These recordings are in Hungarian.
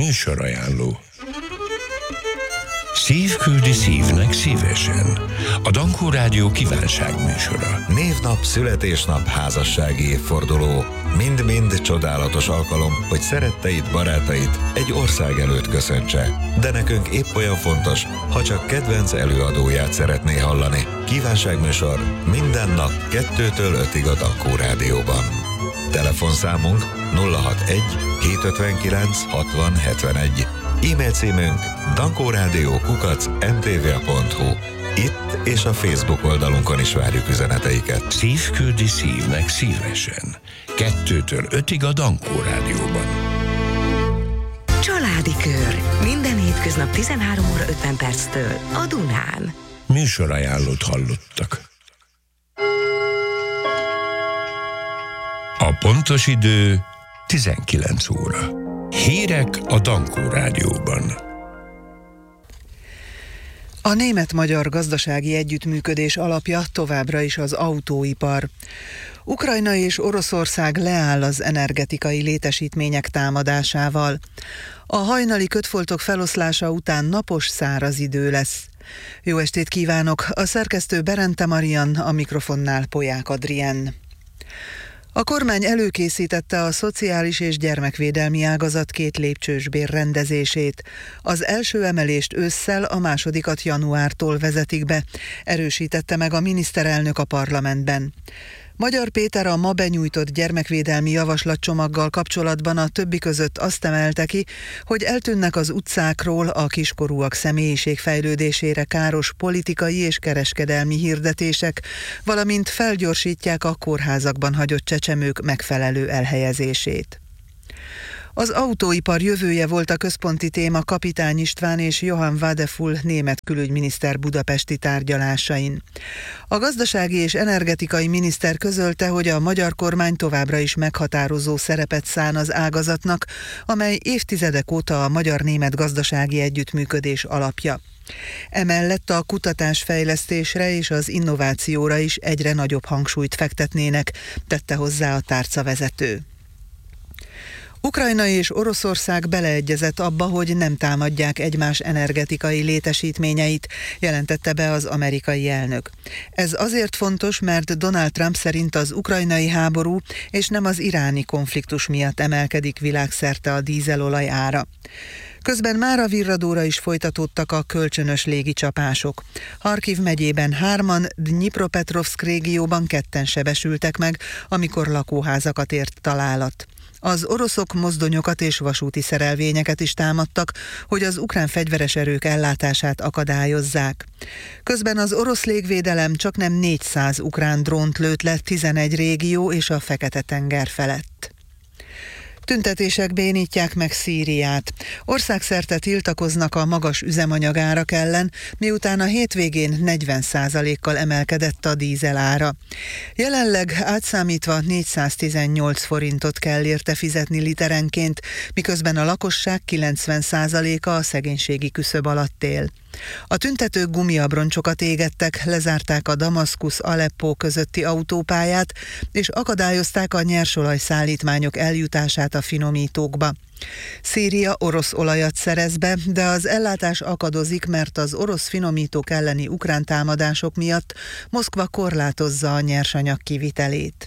Műsorajánló. Szív küldi szívnek szívesen. A Dankó Rádió kívánságműsora. Névnap, születésnap, házassági évforduló. Mind-mind csodálatos alkalom, hogy szeretteid, barátait egy ország előtt köszöntse. De nekünk épp olyan fontos, ha csak kedvenc előadóját szeretné hallani. Kívánságműsor minden nap 2-től 5-ig a Dankó Rádióban. Telefonszámunk 061 259 60 71. E-mail címünk dankoradio@mtva.hu. Itt és a Facebook oldalunkon is várjuk üzeneteiket. Szív küldi szívnek szívesen. 2-től 5-ig a Dankó Rádióban. Családi Kör. Minden hétköznap 13 óra 50 perctől a Dunán. Műsorajánlót hallottak. A pontos idő 19 óra. Hírek a Dankó Rádióban. A német-magyar gazdasági együttműködés alapja továbbra is az autóipar. Ukrajna és Oroszország leáll az energetikai létesítmények támadásával. A hajnali kötfoltok feloszlása után napos, száraz idő lesz. Jó estét kívánok! A szerkesztő Berente Marian, a mikrofonnál Polyák Adrien. A kormány előkészítette a szociális és gyermekvédelmi ágazat 2 lépcsős bérrendezését. Az első emelést ősszel, a másodikat januártól vezetik be, erősítette meg a miniszterelnök a parlamentben. Magyar Péter a ma benyújtott gyermekvédelmi javaslatcsomaggal kapcsolatban a többi között azt emelte ki, hogy eltűnnek az utcákról a kiskorúak személyiségfejlődésére káros politikai és kereskedelmi hirdetések, valamint felgyorsítják a kórházakban hagyott csecsemők megfelelő elhelyezését. Az autóipar jövője volt a központi téma Kapitány István és Johann Wadefull német külügyminiszter budapesti tárgyalásain. A gazdasági és energetikai miniszter közölte, hogy a magyar kormány továbbra is meghatározó szerepet szán az ágazatnak, amely évtizedek óta a magyar-német gazdasági együttműködés alapja. Emellett a kutatásfejlesztésre és az innovációra is egyre nagyobb hangsúlyt fektetnének, tette hozzá a tárcavezető. Ukrajna és Oroszország beleegyezett abba, hogy nem támadják egymás energetikai létesítményeit, jelentette be az amerikai elnök. Ez azért fontos, mert Donald Trump szerint az ukrajnai háború és nem az iráni konfliktus miatt emelkedik világszerte a dízelolaj ára. Közben mára virradóra is folytatódtak a kölcsönös légicsapások. Harkiv megyében 3-an, Dnyipropetrovszk régióban 2-en sebesültek meg, amikor lakóházakat ért találat. Az oroszok mozdonyokat és vasúti szerelvényeket is támadtak, hogy az ukrán fegyveres erők ellátását akadályozzák. Közben az orosz légvédelem csaknem 400 ukrán drónt lőtt le 11 régió és a Fekete-tenger felett. Tüntetések bénítják meg Szíriát. Országszerte tiltakoznak a magas üzemanyagárak ellen, miután a hétvégén 40%-kal emelkedett a dízel ára. Jelenleg átszámítva 418 forintot kell érte fizetni literenként, miközben a lakosság 90%-a a szegénységi küszöb alatt él. A tüntetők gumiabroncsokat égettek, lezárták a Damaszkusz-Aleppó közötti autópályát, és akadályozták a nyersolaj szállítmányok eljutását a finomítókba. Szíria orosz olajat szerez be, de az ellátás akadozik, mert az orosz finomítók elleni ukrán támadások miatt Moszkva korlátozza a nyersanyag kivitelét.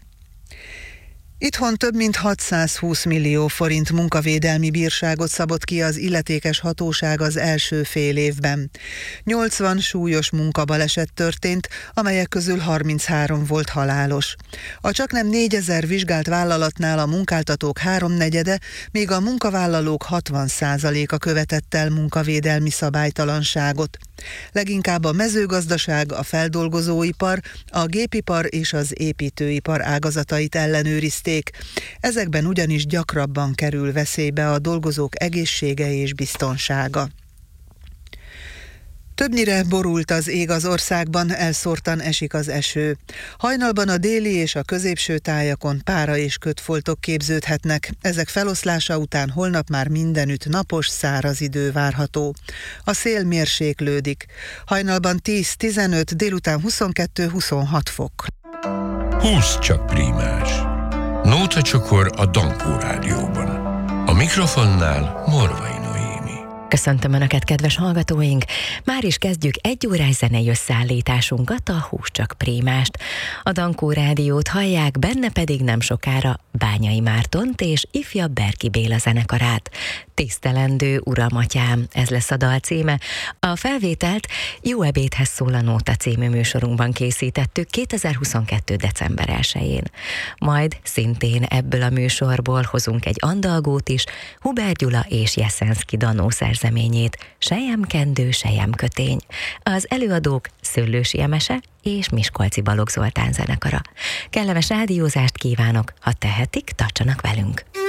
Itthon több mint 620 millió forint munkavédelmi bírságot szabott ki az illetékes hatóság az első fél évben. 80 súlyos munkabaleset történt, amelyek közül 33 volt halálos. A csaknem 4000 vizsgált vállalatnál a munkáltatók 3/4, míg a munkavállalók 60%-a követett el munkavédelmi szabálytalanságot. Leginkább a mezőgazdaság, a feldolgozóipar, a gépipar és az építőipar ágazatait ellenőrizték. Ezekben ugyanis gyakrabban kerül veszélybe a dolgozók egészsége és biztonsága. Többnyire borult az ég az országban, elszórtan esik az eső. Hajnalban a déli és a középső tájakon pára és kötfoltok képződhetnek. Ezek feloszlása után holnap már mindenütt napos, száraz idő várható. A szél mérséklődik. Hajnalban 10-15, délután 22-26 fok. 20 csak prímás. Nótacsokor a Dankó Rádióban. A mikrofonnál Morvai Noé. Köszöntöm Önöket, kedves hallgatóink! Már is kezdjük egy órás zenei összeállításunkat, a Hús csak Prémást. A Dankó Rádiót hallják, benne pedig nem sokára Bányai Mártont és ifjabb Berki Béla zenekarát. Tisztelendő Uram Atyám, ez lesz a dal címe. A felvételt Jó ebédhez szól a Nóta című műsorunkban készítettük 2022. december 1-én. Majd szintén ebből a műsorból hozunk egy andalgót is, Hubert Gyula és Jeszenszky Danó szerzeményét, Selyemkendő, Selyemkötény. Az előadók Szőlősi Emese és Miskolci Balogh Zoltán zenekara. Kellemes rádiózást kívánok, ha tehetik, tartsanak velünk!